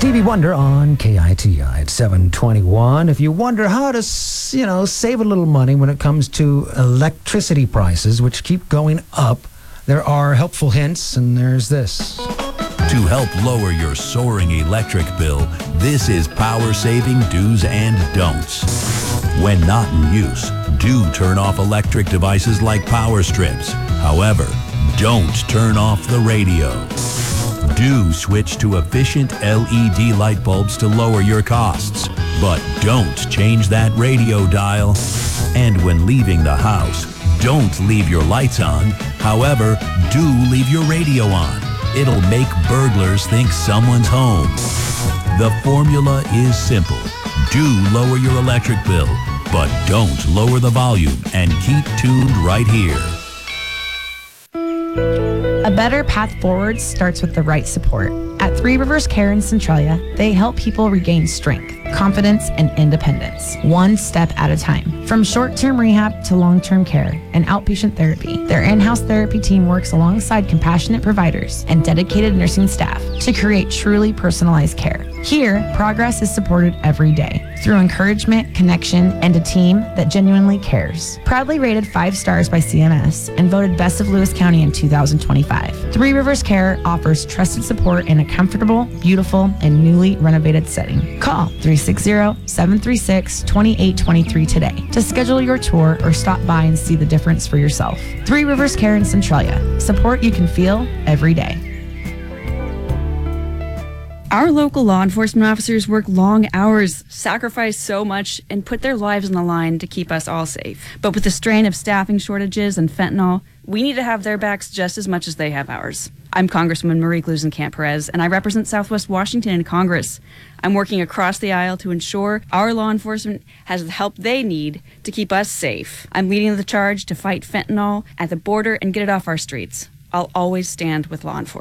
Stevie Wonder on KITI at 7:21. If you wonder how to, save a little money when it comes to electricity prices, which keep going up, there are helpful hints, and there's this. To help lower your soaring electric bill, this is power-saving do's and don'ts. When not in use, do turn off electric devices like power strips. However, don't turn off the radio. Do switch to efficient LED light bulbs to lower your costs, but don't change that radio dial. And when leaving the house, don't leave your lights on. However, do leave your radio on. It'll make burglars think someone's home. The formula is simple. Do lower your electric bill, but don't lower the volume, and keep tuned right here. A better path forward starts with the right support. At Three Rivers Care in Centralia, they help people regain strength, confidence, and independence, one step at a time. From short-term rehab to long-term care and outpatient therapy, their in-house therapy team works alongside compassionate providers and dedicated nursing staff to create truly personalized care. Here, progress is supported every day through encouragement, connection, and a team that genuinely cares. Proudly rated 5 stars by CMS and voted Best of Lewis County in 2025, Three Rivers Care offers trusted support in a comfortable, beautiful, and newly renovated setting. Call 360-736-2823 today to schedule your tour or stop by and see the difference for yourself. Three Rivers Care in Centralia. Support you can feel every day. Our local law enforcement officers work long hours, sacrifice so much, and put their lives on the line to keep us all safe. But with the strain of staffing shortages and fentanyl, we need to have their backs just as much as they have ours. I'm Congresswoman Marie Gluesenkamp-Perez, and I represent Southwest Washington in Congress. I'm working across the aisle to ensure our law enforcement has the help they need to keep us safe. I'm leading the charge to fight fentanyl at the border and get it off our streets. I'll always stand with law enforcement.